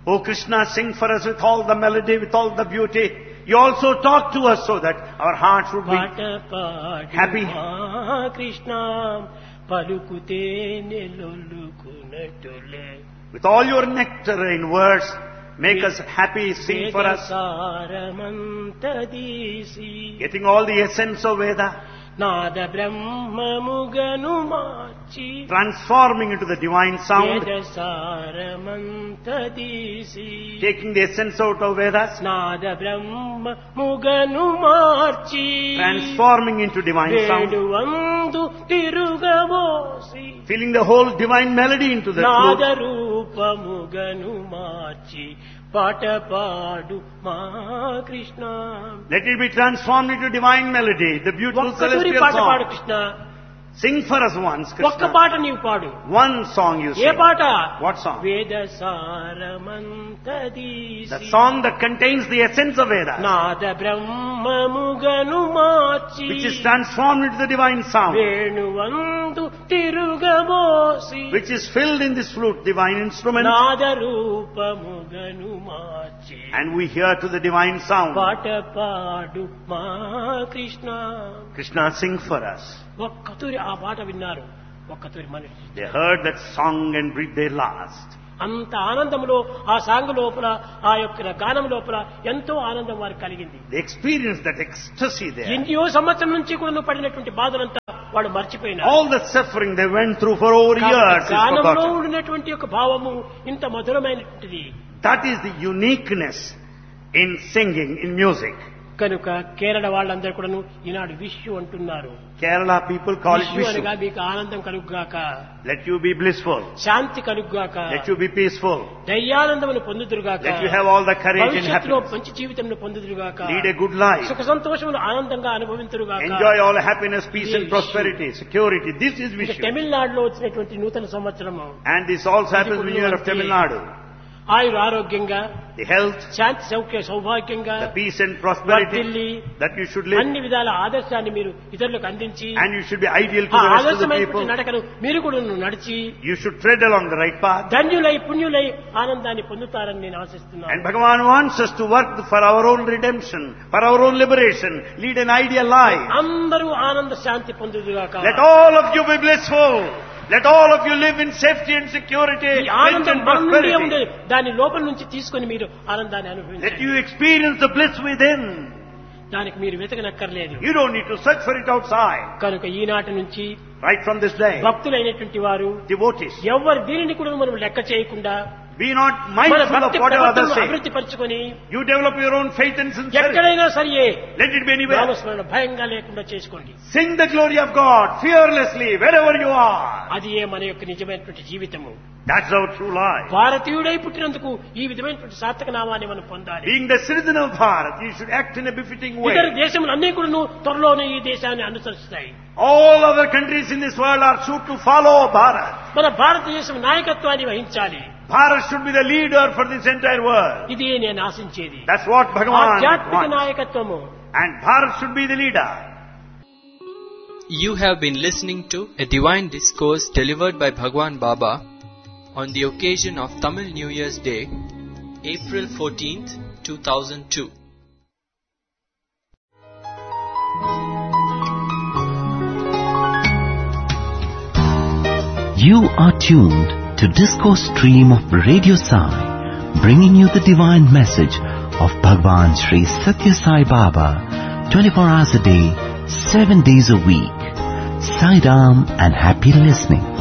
Oh Krishna, sing for us with all the melody, with all the beauty. You also talk to us so that our hearts would be happy. Krishna పలుకుతే నెలొల్లుకునటులే. With all your nectar in words, make us happy, sing for us. సారమంతదీసి Getting all the essence of Veda, Nada బ్రహ్మముగను March transforming into the divine sound, వేద సారమంతదీసి taking the essence out of Vedas, Nada బ్రహ్మముగను March transforming into divine sound, వేణువందు తిరుగబోసి filling the whole divine melody into the Nada flute. రూపముగను మార్చి పాట పాడు మా Krishna. Let it be transformed into divine melody, the beautiful ఒక్కసారి celestial పాట పాడు song. Krishna. Sing for us once, ఒక్క Krishna. పాట నీవు పాడు. One song you A sing. పాట? What song? వేద సారమంతదీసి The song that contains the essence of Vedas, Nada బ్రహ్మముగను March which is transformed into the divine sound, వేణువందు తిరుగబోసి which is filled in this flute, divine instrument, Nada రూపముగను March and we hear to the divine sound. పాట పాడు మా Krishna. Krishna, sing for us. ఒక్కతూరి ఆ పాట విన్నారు, ఒక్కతూరి మనిషి They heard that song and breathed their last. అంత ఆనందంలో ఆ సాంగ్ లోపల, ఆ యొక్క గానం లోపల ఎంతో ఆనందం వారికి కలిగింది. They experienced that ecstasy there. ఎన్నో సంవత్సరం నుంచి కూడా పడినటువంటి బాధలంతా వాడు మర్చిపోయినారు. All the suffering they went through for over years is గానంలో forgotten. ఉండినటువంటి యొక్క భావము ఇంత మధురమైనటువంటిది. That is the uniqueness in singing, in music. కనుక కేరళ వాళ్ళందరూ కూడాను ఈనాడు విషు అంటున్నారు. Kerala people call it Vishu అనగా Vishu. మీకు ఆనందం కలుగుగాక, Let you be blissful. శాంతి కలుగుగాక, Let you be peaceful. ధైర్యానందమును పొందుదురుగాక, Let you have all the courage and భవిష్యత్తులో happiness. మంచి జీవితంను పొందుదురుగాక, Lead a good life. సుఖ సంతోషములు ఆనందంగా అనుభవింతురుగాక. Enjoy all happiness, peace and Vishu. prosperity, security. This is ఇక Vishu. తమిళనాడులో వచ్చినటువంటి నూతన సంవత్సరము And this also happens when you are of Tamil Nadu. ఆయుర ఆరోగ్యంగా, The health, Shanti Soukhya సౌభాగ్యంగా, the peace and prosperity వర్ధిల్లి that you should live. అన్ని విధాల ఆదర్శాన్ని మీరు ఇతరులకు అందించి And you should be ideal to ఆ the rest of the ఆదర్శమైనటువంటి people. నడకను మీరు కూడా నడిచి You should tread along the right path. ధన్యులై పుణ్యులై ఆనందాన్ని పొందుతారని నేను ఆశిస్తున్నాను. And Bhagavan wants us to work for our own redemption, for our own liberation, lead an ideal life. అందరూ ఆనంద శాంతి పొందుదుగాక. Let all of you be blissful. Let all of you live in safety and security, ఈ health ఆనందం and మన నుండి ఉంది, prosperity. దాని లోపల నుంచి తీసుకొని మీరు ఆనందాన్ని Let అనుభవించండి. you experience the bliss within. దానికి మీరు వెతకనక్కర్లేదు. You don't need to search for it outside. కనుక ఈనాటి నుంచి Right from this day, భక్తులైనటువంటి వారు devotees, ఎవరు దీనిని కూడా మనం లెక్క చేయకుండా be not మన mindful of భక్తి whatever others ప్రవర్తనను say. అభివృద్ధి పరచుకొని You develop your own faith and sincerity. ఎక్కడైనా సరియే Let it be anywhere. నామస్మరణ భయంగా లేకుండా చేసుకోండి. Sing the glory of God fearlessly wherever you are. అది ఏ మన యొక్క నిజమైనటువంటి జీవితము. That's our true life. భారతీయుడై పుట్టినందుకు ఈ విధమైనటువంటి సార్థక నామాన్ని మనం పొందాలి. Being the citizen of Bharat, you should act in a befitting ఇతర way. దేశములు అన్ని కూడా త్వరలోనే ఈ దేశాన్ని అనుసరిస్తాయి. All other countries in this world are sure to follow Bharat. మన భారతదేశం నాయకత్వాన్ని వహించాలి. Bharat should be the leader for this entire world. ఇది నేను ఆశించేది. That's what Bhagavan ఆధ్యాత్మిక wants. నాయకత్వము. And Bharat should be the leader. You have been listening to a divine discourse delivered by Bhagwan Baba on the occasion of Tamil New Year's Day, April 14th, 2002. You are tuned to Discourse Stream of Radio Sai, bringing you the divine message of Bhagwan Sri Satya Sai Baba, 24 hours a day, 7 days a week. Sai Ram and happy listening.